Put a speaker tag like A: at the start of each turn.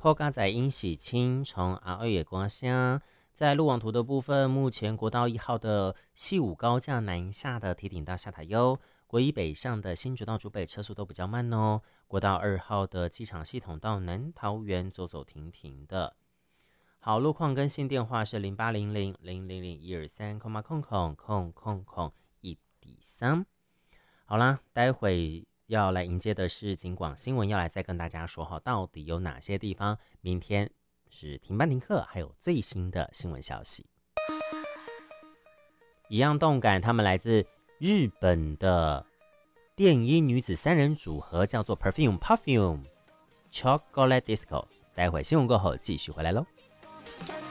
A: 后加在因喜清从阿二野光乡。在路网图的部分，目前国道1号的细武高架南下的堤顶到下塔悠，国一北上的新竹到竹北车速都比较慢哦。国道2号的机场系统到南桃园走走停停的。好，路况更新电话是0800-000-123,1D3。好啦，待会要来迎接的是警广新闻，要来再跟大家说好到底有哪些地方明天是停班停课，还有最新的新闻消息。一样动感，他们来自日本的电音女子3人组合，叫做 Perfume Chocolate Disco。待会新闻过后继续回来喽。